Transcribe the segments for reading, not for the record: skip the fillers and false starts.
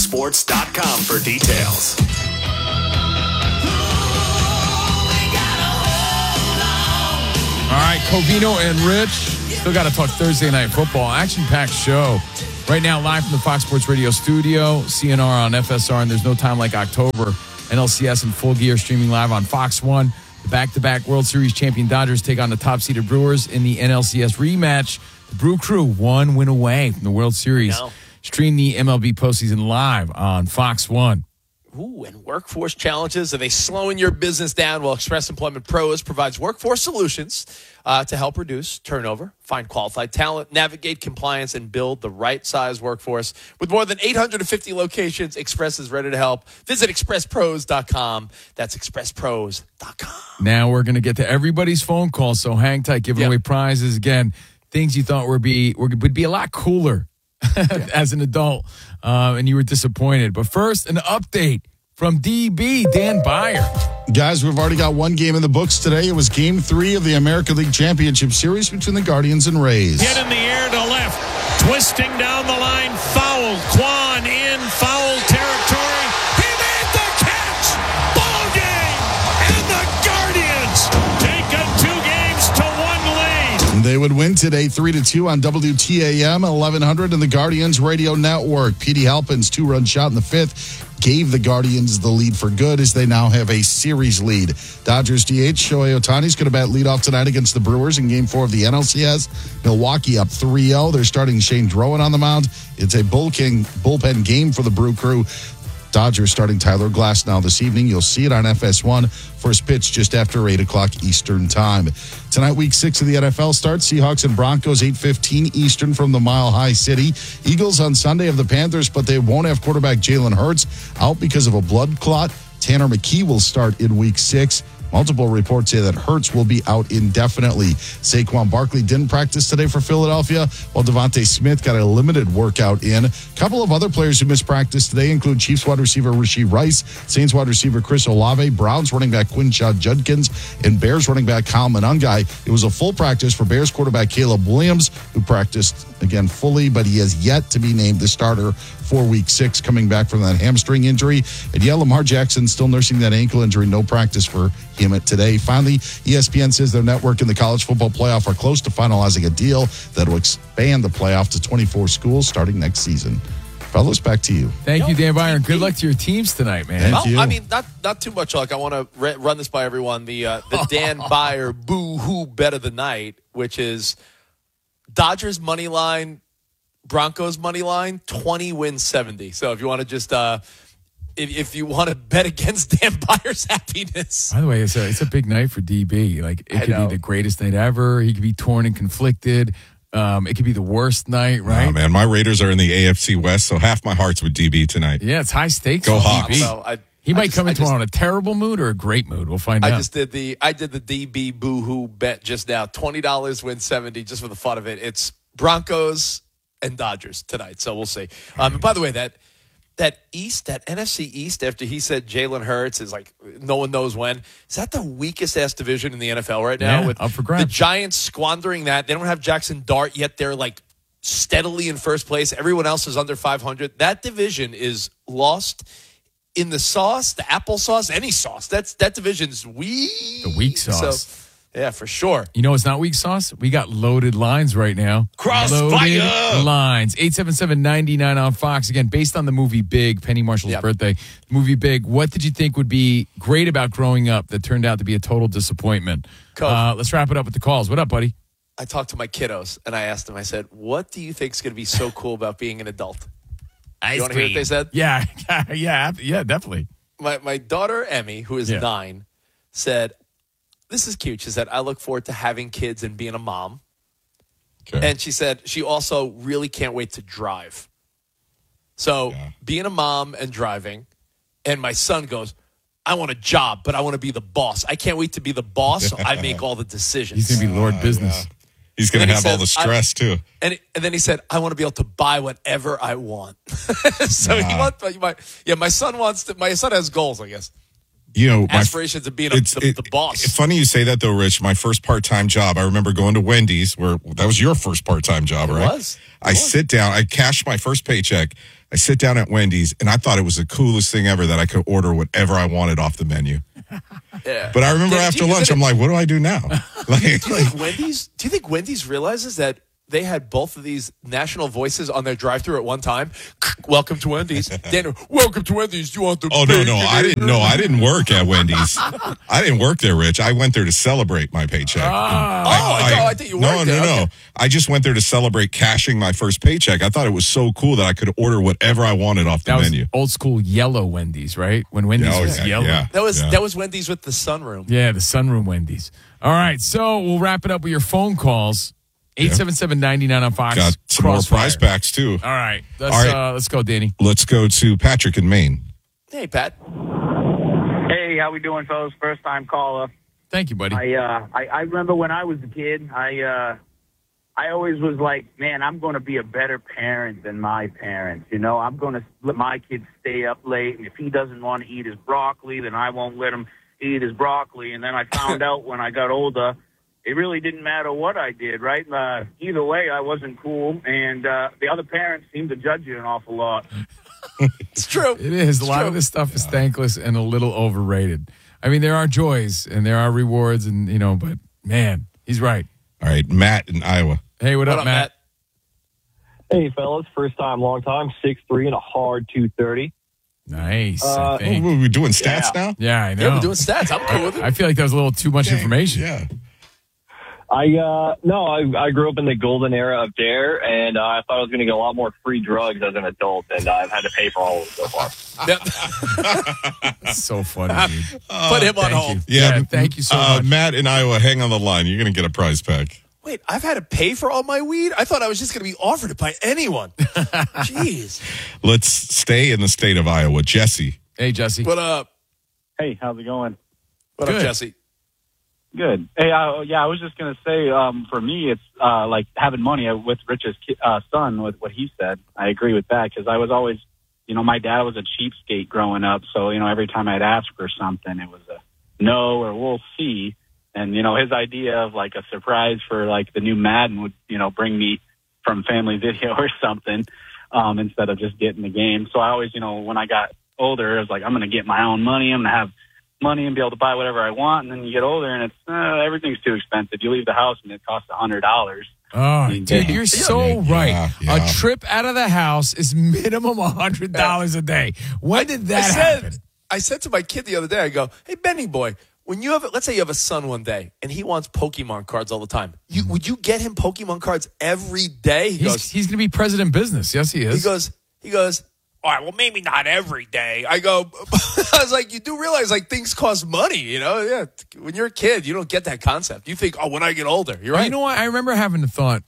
foxsports.com for details. All right, Covino and Rich. Still got to talk Thursday Night Football. Action-packed show. Right now, live from the Fox Sports Radio studio, CNR on FSR, and there's no time like October. NLCS in full gear, streaming live on Fox 1. The back-to-back World Series champion Dodgers take on the top-seeded Brewers in the NLCS rematch. The Brew Crew 1 win away from the World Series. Stream the MLB postseason live on Fox 1. Ooh, and workforce challenges. Are they slowing your business down? Well, Express Employment Pros provides workforce solutions to help reduce turnover, find qualified talent, navigate compliance, and build the right size workforce. With more than 850 locations, Express is ready to help. Visit expresspros.com. That's expresspros.com. Now we're going to get to everybody's phone calls, so hang tight, giving away prizes. Again, things you thought would be a lot cooler as an adult, and you were disappointed. But first, an update from DB, Dan Byer. Guys, we've already got one game in the books today. It was Game 3 of the American League Championship Series between the Guardians and Rays. Hit in the air to left, twisting down the line, foul. Kwan in foul territory. He made the catch. Ball game, and the Guardians take a 2-1 lead. They would win today 3-2 on WTAM 1100 and the Guardians Radio Network. Petey Halpin's 2-run shot in the fifth gave the Guardians the lead for good as they now have a series lead. Dodgers DH Shohei Ohtani's going to bat leadoff tonight against the Brewers in Game 4 of the NLCS. Milwaukee up 3-0. They're starting Shane Drowan on the mound. It's a bullpen game for the Brew Crew. Dodgers starting Tyler Glasnow this evening. You'll see it on FS1. First pitch just after 8 o'clock Eastern time. Tonight, Week 6 of the NFL starts. Seahawks and Broncos, 8:15 Eastern from the Mile High City. Eagles on Sunday have the Panthers, but they won't have quarterback Jalen Hurts out because of a blood clot. Tanner McKee will start in Week 6. Multiple reports say that Hurts will be out indefinitely. Saquon Barkley didn't practice today for Philadelphia, while Devontae Smith got a limited workout in. A couple of other players who missed practice today include Chiefs wide receiver Rashee Rice, Saints wide receiver Chris Olave, Browns running back Quinshad Judkins, and Bears running back Kyle Monangai. It was a full practice for Bears quarterback Caleb Williams, who practiced again fully, but he has yet to be named the starter for Week 6, coming back from that hamstring injury. And Lamar Jackson still nursing that ankle injury. No practice for him today. Finally, ESPN says their network and the college football playoff are close to finalizing a deal that will expand the playoff to 24 schools starting next season. Fellas, back to you. Thank you, Dan Byer. Good luck to your teams tonight, man. Thank you. I mean, not too much luck. I want to run this by everyone. The Dan Byer boo-hoo bet of the night, which is Dodgers money line, Broncos money line, 20 wins 70. So if you want to just if you want to bet against Dan Byer's happiness. By the way, it's a big night for DB. Like, it could be the greatest night ever. He could be torn and conflicted. It could be the worst night, right? Oh, man, my Raiders are in the AFC West, so half my heart's with DB tonight. Yeah, it's high stakes. Go for Hawks. DB. He might come in tomorrow in a terrible mood or a great mood. We'll find out. I did the DB boo-hoo bet just now. $20 win 70 just for the fun of it. It's Broncos and Dodgers tonight, so we'll see. And by the way, that NFC East, after he said Jalen Hurts is like no one knows when, is that the weakest ass division in the NFL right now? Yeah, with up for grabs. The Giants squandering that. They don't have Jackson Dart yet. They're like steadily in first place. Everyone else is under 500. That division is lost in the sauce, the applesauce, any sauce. That division's weak. The weak sauce. So, yeah, for sure. You know it's not weak sauce? We got loaded lines right now. Loaded lines. 877-99 on Fox. Again, based on the movie Big, Penny Marshall's birthday. Movie Big, what did you think would be great about growing up that turned out to be a total disappointment? Let's wrap it up with the calls. What up, buddy? I talked to my kiddos, and I asked them, I said, what do you think is going to be so cool about being an adult? You want to hear what they said? Yeah, definitely. My daughter, Emmy, who is 9, said, this is cute. She said, I look forward to having kids and being a mom. Okay. And she said she also really can't wait to drive. So being a mom and driving. And my son goes, I want a job, but I want to be the boss. I can't wait to be the boss, so I make all the decisions. He's going to be Lord Business. Yeah. He's going to have all the stress, too. And then he said, I want to be able to buy whatever I want. So my son wants to. My son has goals, I guess. You know, aspirations of being the boss. It's funny you say that, though, Rich. My first part-time job, I remember going to Wendy's, where that was your first part-time job, right? It was. I sit down, I cash my first paycheck. I sit down at Wendy's, and I thought it was the coolest thing ever that I could order whatever I wanted off the menu. Yeah. But I remember after lunch, I'm like, what do I do now? Like, Do you think Wendy's realizes that they had both of these national voices on their drive-thru at one time? Welcome to Wendy's. Dan, welcome to Wendy's. You want the oh, no, I didn't know. I didn't work at Wendy's. I didn't work there, Rich. I went there to celebrate my paycheck. I think you worked there. No. Okay. I just went there to celebrate cashing my first paycheck. I thought it was so cool that I could order whatever I wanted off the That was menu. old school yellow Wendy's, right? When Wendy's was yellow. Yeah. That was Wendy's with the sunroom. Yeah, the sunroom Wendy's. All right, so we'll wrap it up with your phone calls. 877-99 on Fox. Got some Crossfire. more prize packs, too. All right. Let's go, Danny. Let's go to Patrick in Maine. Hey, Pat. Hey, how we doing, fellas? First time caller. Thank you, buddy. I remember when I was a kid, I always was like, man, I'm going to be a better parent than my parents. You know, I'm going to let my kid stay up late, and if he doesn't want to eat his broccoli, then I won't let him eat his broccoli. And then I found out when I got older, it really didn't matter what I did, right? Either way, I wasn't cool, and the other parents seemed to judge you an awful lot. It's true. It is. A lot of this stuff is thankless and a little overrated. I mean, there are joys and there are rewards, and but man, he's right. All right, Matt in Iowa. Hey, what up, Matt? Hey, fellas. First time, long time. 6'3" and a hard 230. Nice. I think. We're doing stats now? Yeah, I know. Yeah, we're doing stats. I'm cool with it. I feel like that was a little too much information. Yeah. I grew up in the golden era of Dare, and I thought I was going to get a lot more free drugs as an adult, and I've had to pay for all of them so far. That's so funny, dude. Put him on hold. Yeah, thank you so much. Matt in Iowa, hang on the line. You're going to get a prize pack. Wait, I've had to pay for all my weed? I thought I was just going to be offered it by anyone. Jeez. Let's stay in the state of Iowa. Jesse. Hey, Jesse. What up? Hey, how's it going? What up, Jesse? Good. Hey, I was just going to say, for me, it's like having money with Rich's son, with what he said. I agree with that because I was always, my dad was a cheapskate growing up. So, every time I'd ask for something, it was a no or we'll see. And, his idea of like a surprise for like the new Madden would, bring me from Family Video or something instead of just getting the game. So I always, when I got older, I was like, I'm going to get my own money. I'm going to have money and be able to buy whatever I want. And then you get older and it's everything's too expensive. You leave the house and it costs $100. Oh, dude, you're so right. Yeah. A trip out of the house is minimum $100 a day. When did that happen? I said to my kid the other day, I go, hey, Benny boy, when you have, let's say you have a son one day and he wants Pokemon cards all the time. Would you get him Pokemon cards every day? He's going to be president business. Yes, he is. He goes, all right, well, maybe not every day. I go, I was like, you do realize like things cost money, Yeah. When you're a kid, you don't get that concept. You think, when I get older, you're right. You know what? I remember having the thought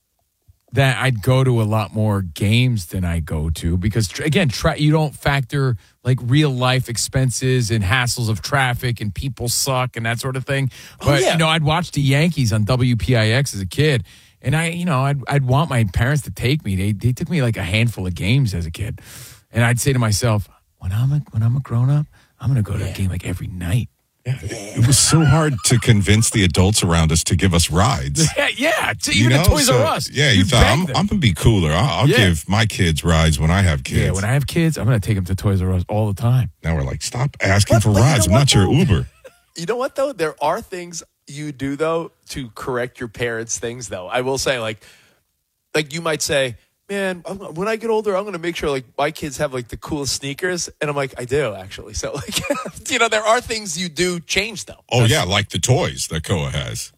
that I'd go to a lot more games than I go to because, again, you don't factor like real life expenses and hassles of traffic and people suck and that sort of thing. But, I'd watch the Yankees on WPIX as a kid. And I'd want my parents to take me. They took me like a handful of games as a kid. And I'd say to myself, when I'm a grown up, I'm going to go to a game like every night. Yeah. It was so hard to convince the adults around us to give us rides. Yeah. Even at Toys R Us. Yeah, you thought, I'm going to be cooler. I'll give my kids rides when I have kids. Yeah, when I have kids, I'm going to take them to Toys R Us all the time. Now we're like, stop asking for rides. I'm not your Uber. You know what, though? There are things you do, though, to correct your parents' things, though. I will say, like you might say, man, when I get older, I'm going to make sure, like, my kids have, like, the coolest sneakers. And I'm like, I do, actually. So, like, there are things you do change, though. Oh, yeah, like the toys that Koa has.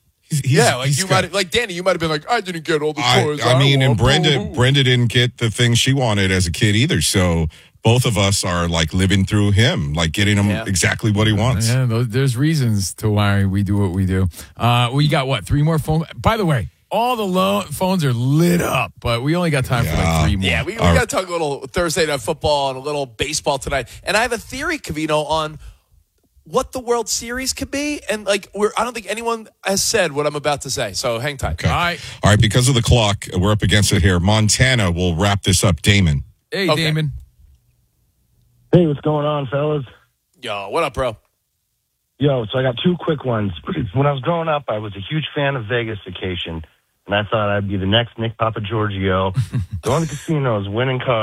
Like Danny, you might have been like, I didn't get all the toys. I mean, and Brenda didn't get the things she wanted as a kid either. So both of us are like living through him, like getting him exactly what he wants. Yeah, there's reasons to why we do what we do. We got what, 3 more phones? By the way, all the phones are lit up, but we only got time for like 3 more. Yeah, we got to talk a little Thursday Night Football and a little baseball tonight. And I have a theory, Covino, on what the World Series could be. And I don't think anyone has said what I'm about to say. So hang tight. Okay. All right. Because of the clock, we're up against it here. Montana will wrap this up. Damon. Hey, Damon. Hey, what's going on, fellas? Yo, what up, bro? Yo, so I got 2 quick ones. When I was growing up, I was a huge fan of Vegas Vacation, and I thought I'd be the next Nick Papagiorgio, going to casinos, winning cars.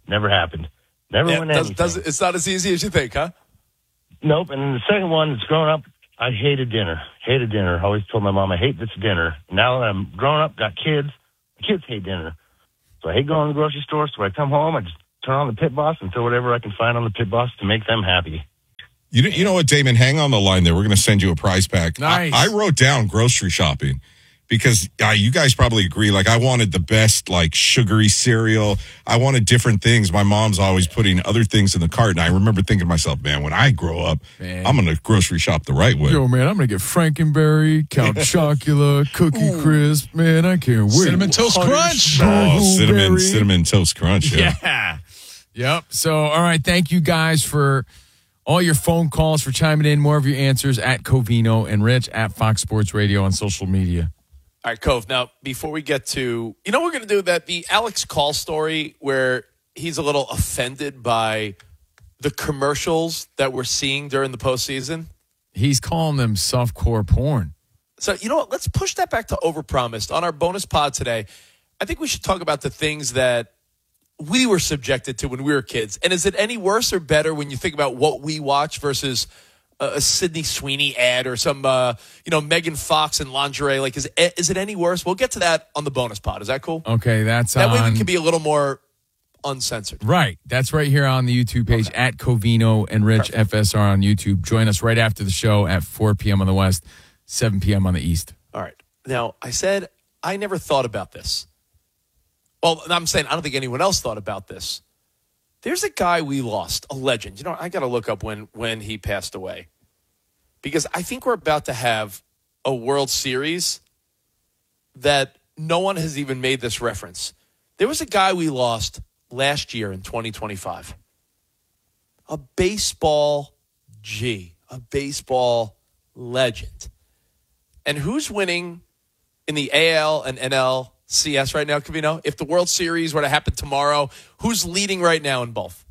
Never happened. Never won anything. It's not as easy as you think, huh? Nope. And then the second one is growing up, I hated dinner. I always told my mom, I hate this dinner. Now that I'm grown up, got kids, the kids hate dinner. So I hate going to the grocery store. So when I come home, I just turn on the Pit Boss and throw whatever I can find on the Pit Boss to make them happy. You know what, Damon? Hang on the line there. We're going to send you a prize pack. Nice. I wrote down grocery shopping because you guys probably agree. Like, I wanted the best, like, sugary cereal. I wanted different things. My mom's always putting other things in the cart. And I remember thinking to myself, man, when I grow up, I'm going to grocery shop the right way. Yo, man, I'm going to get Frankenberry, Count Chocula, Cookie Crisp. Man, I can't wait. Cinnamon Toast Crunch. Oh, cinnamon Toast Crunch. Yeah. Yep. So, all right. Thank you guys for all your phone calls, for chiming in. More of your answers at Covino and Rich at Fox Sports Radio on social media. All right, Cove. Now, before we get to, we're going to do that, the Alex Call story where he's a little offended by the commercials that we're seeing during the postseason. He's calling them softcore porn. So, you know what? Let's push that back to overpromised. On our bonus pod today, I think we should talk about the things that we were subjected to when we were kids. And is it any worse or better when you think about what we watch versus a Sydney Sweeney ad or some, Megan Fox in lingerie? Like, is it any worse? We'll get to that on the bonus pod. Is that cool? Okay, that way we can be a little more uncensored. Right. That's right here on the YouTube page at Covino and Rich FSR on YouTube. Join us right after the show at 4 p.m. on the West, 7 p.m. on the East. All right. Now, I said I never thought about this. Well, I'm saying I don't think anyone else thought about this. There's a guy we lost, a legend. I got to look up when he passed away. Because I think we're about to have a World Series that no one has even made this reference. There was a guy we lost last year in 2025. A baseball legend. And who's winning in the AL and NLCS right now, Covino? If the World Series were to happen tomorrow, who's leading right now in both?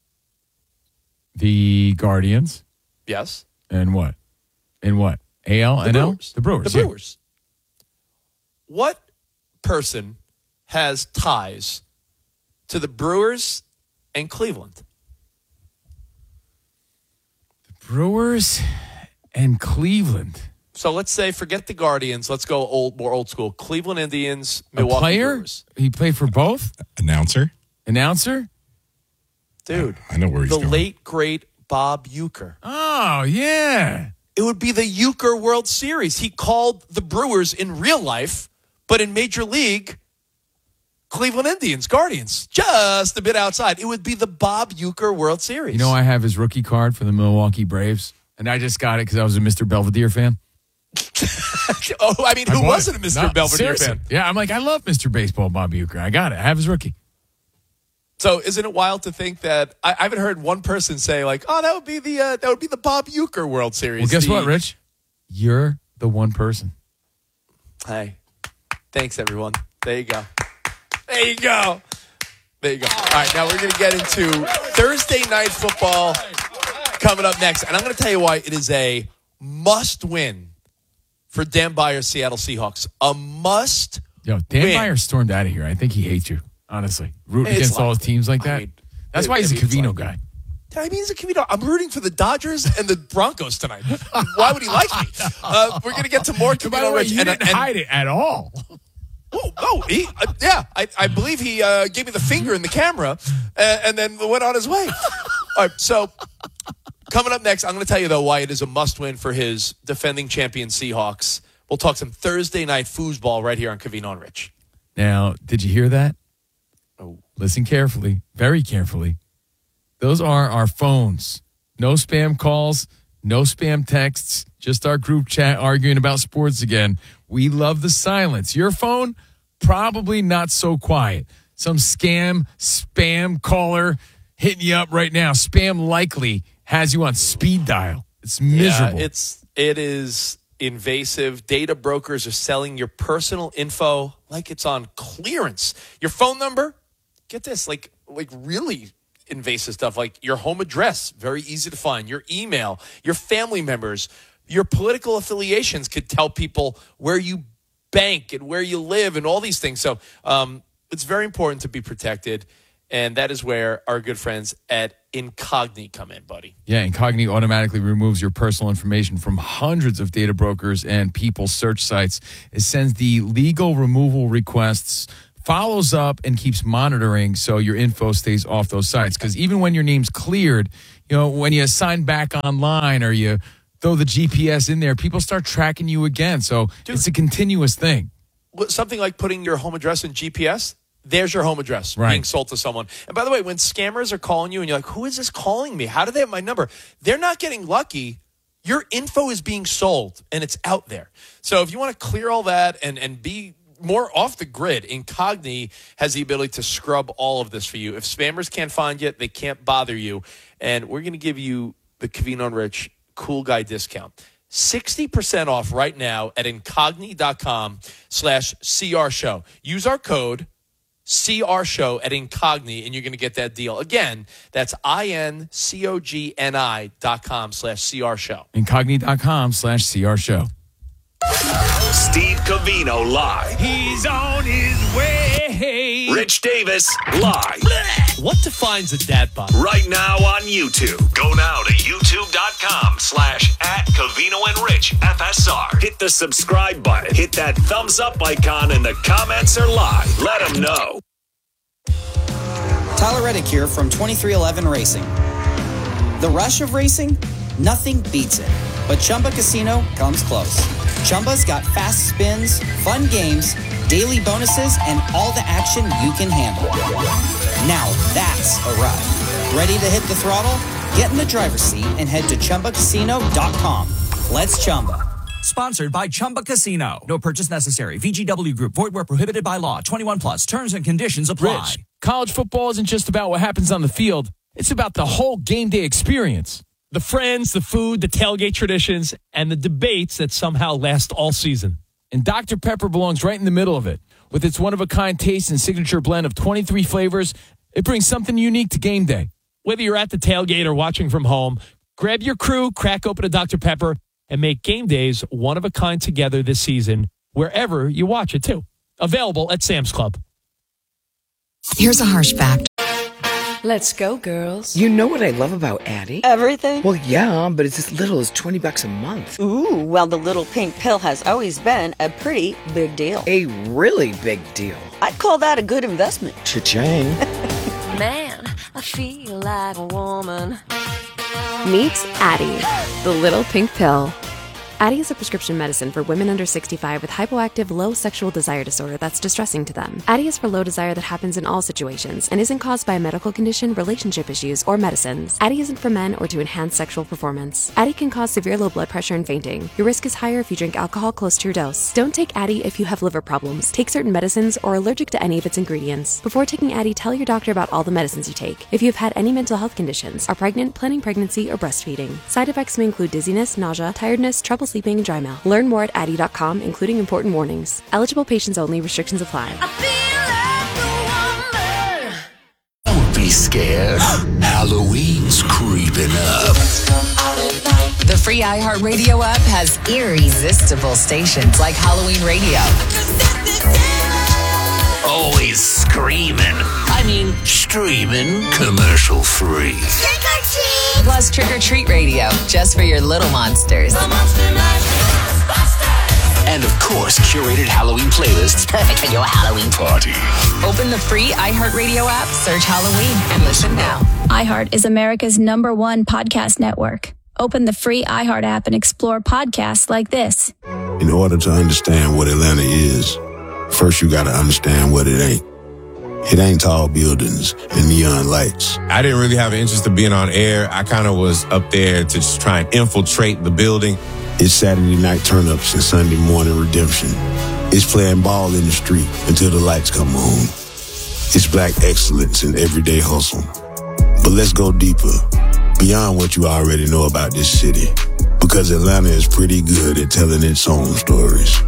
The Guardians. Yes. And what? In what? AL, NL? Brewers. The Brewers. The Brewers. What person has ties to the Brewers and Cleveland? The Brewers and Cleveland. So let's say, forget the Guardians. Let's go more old school. Cleveland Indians, Milwaukee player? Brewers. He played for both? Announcer? Dude. I know where he's going. The late, great Bob Uecker. Oh, yeah. It would be the Uecker World Series. He called the Brewers in real life, but in Major League, Cleveland Indians, Guardians, just a bit outside. It would be the Bob Uecker World Series. I have his rookie card for the Milwaukee Braves, and I just got it because I was a Mr. Belvedere fan. Who wasn't a Mr. Belvedere fan? Yeah, I'm like, I love Mr. Baseball, Bob Uecker. I got it. I have his rookie. So isn't it wild to think that I haven't heard one person say like, "Oh, that would be the Bob Uecker World Series." Well, guess what, Rich? You're the one person. Hey, thanks everyone. There you go. All right, now we're going to get into Thursday night football coming up next, and I'm going to tell you why it is a must-win for Dan Byer's Seattle Seahawks. A must. Dan Byer stormed out of here. I think he hates you. Honestly, rooting against all his teams like that. That's why he's a Covino guy. He's a Covino. I'm rooting for the Dodgers and the Broncos tonight. Why would he like me? We're going to get to more Covino. By the way, you didn't hide it at all. Oh, I believe he gave me the finger in the camera and then went on his way. All right, so coming up next, I'm going to tell you, though, why it is a must-win for his defending champion Seahawks. We'll talk some Thursday night foosball right here on Covino and Rich. Now, did you hear that? Oh. Listen carefully, very carefully. Those are our phones. No spam calls, no spam texts, just our group chat arguing about sports again. We love the silence. Your phone, probably not so quiet. Some spam caller hitting you up right now. Spam likely has you on speed dial. It's miserable. Yeah, it is invasive. Data brokers are selling your personal info like it's on clearance. Your phone number, get this, like really invasive stuff, like your home address, very easy to find, your email, your family members, your political affiliations could tell people where you bank and where you live and all these things. So it's very important to be protected. And that is where our good friends at Incogni come in, buddy. Yeah, Incogni automatically removes your personal information from hundreds of data brokers and people's search sites. It sends the legal removal requests, follows up, and keeps monitoring so your info stays off those sites. Because even when your name's cleared, when you sign back online or you throw the GPS in there, people start tracking you again. So it's a continuous thing. Something like putting your home address in GPS, there's your home address being sold to someone. And by the way, when scammers are calling you and you're like, who is this calling me? How do they have my number? They're not getting lucky. Your info is being sold and it's out there. So if you want to clear all that and be more off the grid, Incogni has the ability to scrub all of this for you. If spammers can't find you, they can't bother you. And we're going to give you the Covino and Rich Cool Guy discount. 60% off right now at incogni.com/CR show. Use our code CR show at Incogni and you're going to get that deal. Again, that's INCOGNI.com/CR show. Incogni.com/CR show. Steve Covino live. He's on his way. Rich Davis live. What defines a dad bod? Right now on YouTube. Go now to youtube.com/@Covino and Rich FSR. Hit the subscribe button. Hit that thumbs up icon and the comments are live. Let them know. Tyler Reddick here from 2311 Racing. The rush of racing? Nothing beats it. But Chumba Casino comes close. Chumba's got fast spins, fun games, daily bonuses, and all the action you can handle. Now that's a ride. Ready to hit the throttle? Get in the driver's seat and head to ChumbaCasino.com. Let's Chumba. Sponsored by Chumba Casino. No purchase necessary. VGW Group. Void where prohibited by law. 21 plus. Terms and conditions apply. Rich, college football isn't just about what happens on the field. It's about the whole game day experience. The friends, the food, the tailgate traditions, and the debates that somehow last all season. And Dr. Pepper belongs right in the middle of it. With its one-of-a-kind taste and signature blend of 23 flavors, it brings something unique to game day. Whether you're at the tailgate or watching from home, grab your crew, crack open a Dr. Pepper, and make game days one-of-a-kind together this season, wherever you watch it, too. Available at Sam's Club. Here's a harsh fact. Let's go, girls. You know what I love about Addie? Everything? Well, yeah, but it's as little as $20 a month. Ooh, well, the little pink pill has always been a pretty big deal. A really big deal. I'd call that a good investment. Cha-ching. Man, I feel like a woman. Meet Addie, the little pink pill. Addie is a prescription medicine for women under 65 with hypoactive low sexual desire disorder that's distressing to them. Addie is for low desire that happens in all situations and isn't caused by a medical condition, relationship issues, or medicines. Addie isn't for men or to enhance sexual performance. Addie can cause severe low blood pressure and fainting. Your risk is higher if you drink alcohol close to your dose. Don't take Addie if you have liver problems, take certain medicines, or are allergic to any of its ingredients. Before taking Addie, tell your doctor about all the medicines you take. If you've had any mental health conditions, are pregnant, planning pregnancy, or breastfeeding. Side effects may include dizziness, nausea, tiredness, trouble sleeping, and dry mouth. Learn more at Addie.com, including important warnings. Eligible patients only. Restrictions apply. Don't be scared. Halloween's creeping up. The free iHeartRadio app has irresistible stations like Halloween Radio. Always screaming. I mean, streaming commercial free. Plus Trick or Treat Radio, just for your little monsters. And of course, curated Halloween playlists perfect for your Halloween party. Open the free iHeartRadio app, search Halloween, and listen now. iHeart is America's #1 podcast network. Open the free iHeart app and explore podcasts like this. In order to understand what Atlanta is, first you got to understand what it ain't. It ain't tall buildings and neon lights. I didn't really have an interest in being on air. I kind of was up there to just try and infiltrate the building. It's Saturday night turn-ups and Sunday morning redemption. It's playing ball in the street until the lights come on. It's black excellence in everyday hustle. But let's go deeper, beyond what you already know about this city. Because Atlanta is pretty good at telling its own stories.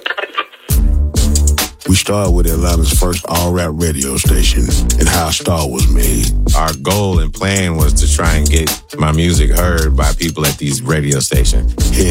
We started with Atlanta's first all-rap radio station and how Star was made. Our goal and plan was to try and get my music heard by people at these radio stations. Head